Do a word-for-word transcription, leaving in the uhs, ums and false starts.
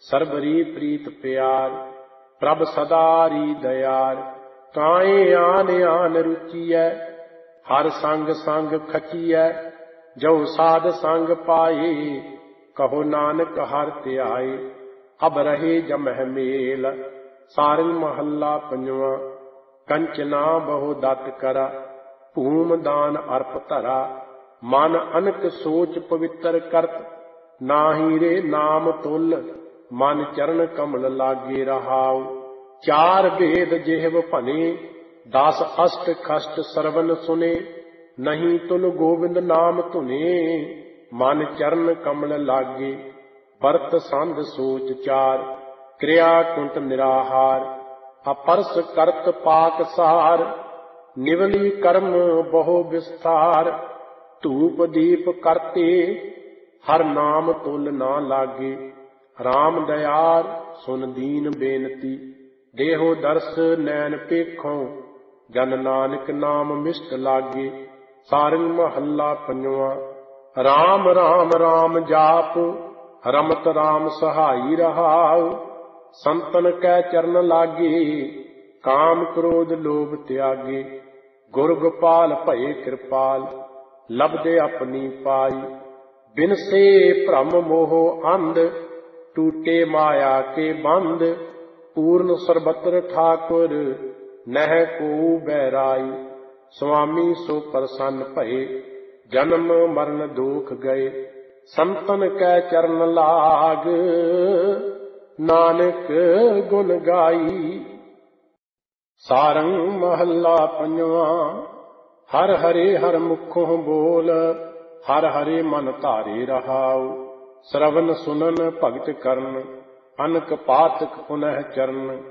ਸਰਬਰੀ ਪ੍ਰੀਤ ਪਿਆਰ। ਪ੍ਰਭ ਸਦਾਰੀ ਦਇਆਰ, ਕਾਏ ਆਨ ਆਨ ਰੁਚੀਐ। ਹਰ ਸੰਗ ਸੰਗ ਖਚੀਐ, ਜੋ ਸਾਧ ਸੰਗ ਪਾਏ। ਕਹੋ ਨਾਨਕ ਹਰਿ ਧਿਆਏ, ਅਬ ਰਹੇ ਜਮਹਿ ਮੇਲ। ਸਾਰੰਗ ਮਹੱਲਾ ਪੰਜਵਾਂ। ਕੰਚਨਾ ਬਹੁ ਦਤ ਕਰਾ, ਭੂਮ ਦਾਨ ਅਰਪ ਧਰਾ। ਮਨ ਅਨਕ ਸੋਚ ਪਵਿੱਤਰ ਕਰਤ, ਨਾਹੀ ਰੇ ਨਾਮ ਤੁਲ। ਮਨ ਚਰਨ ਕਮਲ ਲਾਗੇ ਰਹਾਉ, ਚਾਰ ਭੇਦ ਜਿਹਵ ਭਨੇ। ਦਸ ਅਸ਼ਟ ਖਸ਼ਟ ਸਰਵਨ ਸੁਨੇ, ਨਹੀਂ ਤੁਲ ਗੋਬਿੰਦ ਨਾਮ ਧੁਨੇ। ਮਨ ਚਰਨ ਕਮਲ ਲਾਗੇ, ਵਰਤ ਸੰਧ ਸੋਚ ਚਾਰ। ਕਿਰਿਆ ਕੁੰਟ ਨਿਰਾਹਾਰ, ਅਪਰਸ ਕਰਤ ਪਾਕ ਸਾਰ। ਨਿਵਲੀ ਕਰਮ ਬਹੁ ਵਿਸਥਾਰ, ਧੂਪ ਦੀਪ ਕਰਤੇ। ਹਰ ਨਾਮ ਤੁਲ ਨਾ ਲਾਗੇ, ਰਾਮ ਦਇਆਰ ਸੁਨ ਦੀਨ ਬੇਨਤੀ। ਦੇਹੋ ਦਰਸ ਨੈਣ ਪੇਖੋਂ, ਜਨ ਨਾਨਕ ਨਾਮ ਮਿਸ਼ਟ ਲਾਗੇ। ਸਾਰੰਗ ਮਹੱਲਾ ਪੰਜਵਾਂ। ਰਾਮ ਰਾਮ ਰਾਮ ਜਾਪ, ਰਮਤ ਰਾਮ ਸਹਾਈ ਰਹਾਉ। ਸੰਤਨ ਕੈ ਚਰਨ ਲਾਗੇ, ਕਾਮ ਕ੍ਰੋਧ ਲੋਭ ਤਿਆਗੇ। ਗੁਰ ਗੋਪਾਲ ਭਏ ਕਿਰਪਾਲ, ਲਬਦੇ ਆਪਣੀ ਪਾਈ। ਬਿਨਸੇ ਭ੍ਰਮ ਮੋਹ ਅੰਧ, ਟੂਟੇ ਮਾਇਆ ਕੇ ਬੰਧ। ਪੂਰਨ ਸਰਬਤਰ ਠਾਕੁਰ, ਨਹਿ ਕੋ ਬੈਰਾਈ। ਸੁਆਮੀ ਸੋ ਪ੍ਰਸੰਨ ਭਏ, ਜਨਮ ਮਰਨ ਦੁਖ ਗਏ। ਸੰਤਨ ਕੈ ਚਰਨ ਲਾਗ, ਨਾਨਕ ਗੁਣ ਗਾਈ। ਸਾਰੰਗ ਮਹੱਲਾ ਪੰਜਵਾਂ। ਹਰ ਹਰੇ ਹਰ ਮੁਖੋਂ ਬੋਲ, ਹਰ ਹਰੇ ਮਨ ਧਾਰੇ ਰਹਾਉ। ਸਰਵਨ ਸੁਨਨ ਭਗਤ ਕਰਨ, ਅਨਕ ਪਾਤਕ ਪੁਨਹ ਚਰਨ।